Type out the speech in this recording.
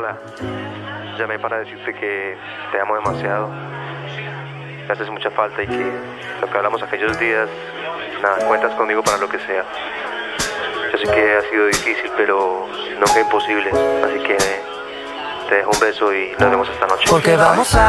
nada, llamé para decirte que te amo demasiado, me haces mucha falta y que lo que hablamos aquellos días, nada, cuentas conmigo para lo que sea. Yo sé que ha sido difícil, pero nunca imposible, así que te dejo un beso y nos vemos esta noche. Porque vamos a